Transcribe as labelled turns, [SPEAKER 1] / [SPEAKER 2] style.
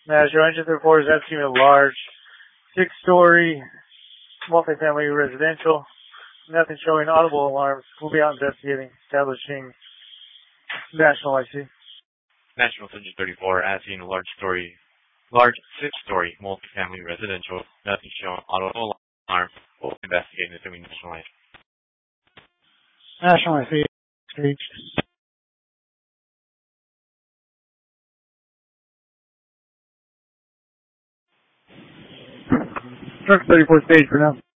[SPEAKER 1] National Engine 34 is asking a large 6-story multifamily residential. Nothing showing audible alarms. We'll be out investigating, establishing national IC.
[SPEAKER 2] National Engine 34 asking a large 6-story multifamily residential. Nothing showing audible alarm. We'll be investigating and assuming national IC.
[SPEAKER 1] National IC reached. Truck 34 stage for now.